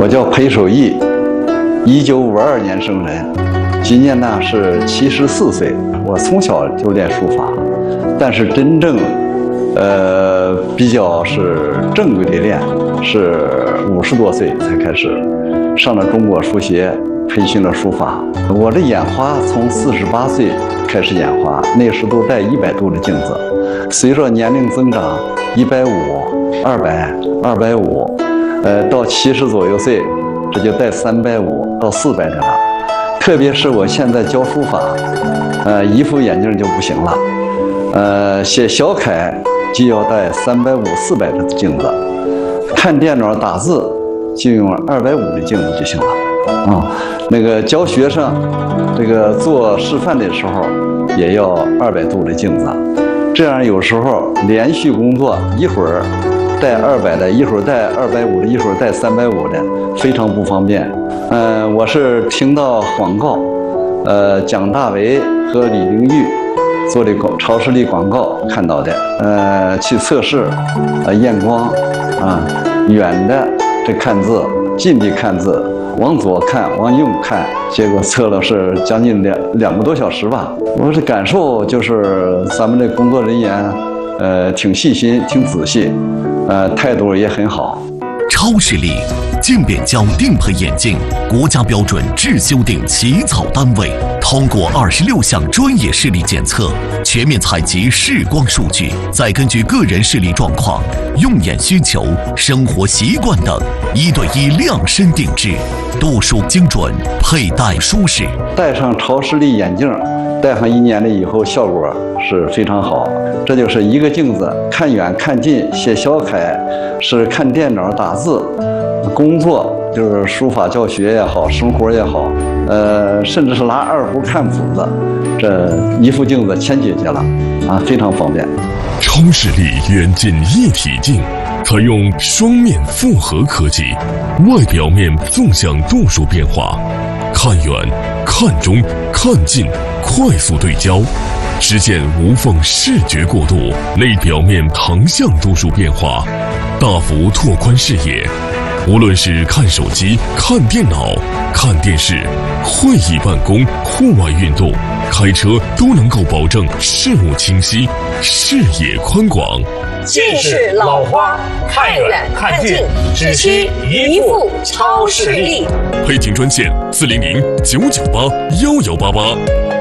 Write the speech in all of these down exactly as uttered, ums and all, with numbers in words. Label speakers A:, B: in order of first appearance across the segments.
A: 我叫裴守义，一九五二年生人，今年呢是七十四岁。我从小就练书法，但是真正，呃，比较是正规的练，是五十多岁才开始上了中国书协，培训了书法。我的眼花从四十八岁开始眼花，那时都戴一百度的镜子，随着年龄增长，一百五、二百、二百五，呃，到七十左右岁，这就戴三百五到四百的了。特别是我现在教书法，呃，一副眼镜就不行了，呃，写小楷就要戴三百五、四百的镜子，看电脑打字就用二百五的镜子就行了。啊、嗯，那个教学生，这个做示范的时候也要二百度的镜子，这样有时候连续工作，一会儿带二百的，一会儿带二百五的，一会儿带三百五的，非常不方便。嗯、呃，我是听到广告，呃，蒋大为和李玲玉做的广超视力广告看到的，呃，去测试，呃，验光，啊、呃，远的这看字，近的看字。往左看，往右看，结果测了是将近两两个多小时吧。我的感受就是咱们的工作人员，呃，挺细心，挺仔细，呃，态度也很好。
B: 超视力渐变焦定配眼镜，国家标准制修订起草单位，通过二十六项专业视力检测，全面采集视光数据，再根据个人视力状况、用眼需求、生活习惯等，一对一量身定制，度数精准，佩戴舒适。
A: 戴上超视力眼镜，戴上一年了以后，效果是非常好。这就是一个镜子，看远看近，写小楷，是看电脑打字，工作就是书法教学也好，生活也好，呃，甚至是拿二胡看谱子，这一副镜子全解决了，啊，非常方便。
C: 超视力远近一体镜，采用双面复合科技，外表面纵向度数变化，看远、看中、看近，快速对焦，实现无缝视觉过渡；内表面横向度数变化，大幅拓宽视野。无论是看手机、看电脑、看电视、会议办公、户外运动、开车，都能够保证视物清晰、视野宽广。
D: 近视老花，看远看近，只需一副超视力。
C: 配镜专线：四零零九九八幺幺八八。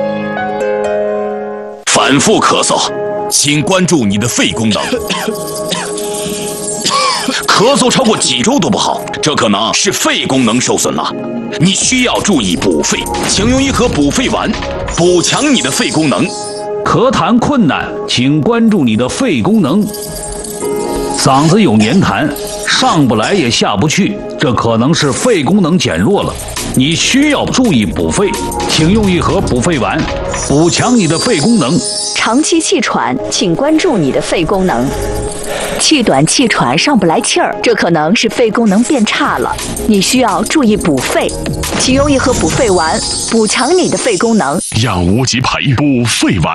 B: 反复咳嗽，请关注你的肺功能。咳嗽超过几周都不好，这可能是肺功能受损了，你需要注意补肺，请用一盒补肺丸，补强你的肺功能。
E: 咳痰困难，请关注你的肺功能。嗓子有黏痰，上不来也下不去，这可能是肺功能减弱了，你需要注意补肺，请用一盒补肺丸，补强你的肺功能。
F: 长期气喘，请关注你的肺功能。气短气喘上不来气儿，这可能是肺功能变差了，你需要注意补肺，请用一盒补肺丸，补强你的肺功能。
C: 养无极牌补肺丸。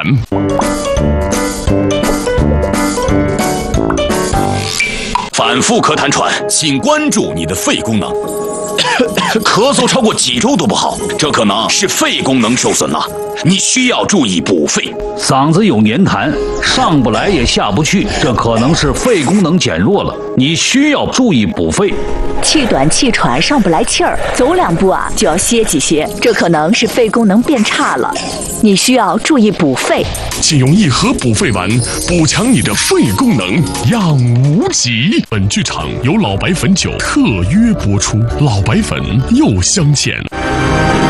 B: 反复咳痰喘，请关注你的肺功能。咳嗽超过几周都不好，这可能是肺功能受损了，你需要注意补肺。
E: 嗓子有黏痰，上不来也下不去，这可能是肺功能减弱了，你需要注意补肺。
F: 气短气喘上不来气儿，走两步啊就要歇几歇，这可能是肺功能变差了，你需要注意补肺。
C: 请用一盒补肺丸，补强你的肺功能，养无极。本剧场由老白汾酒特约播出，老白汾又相见。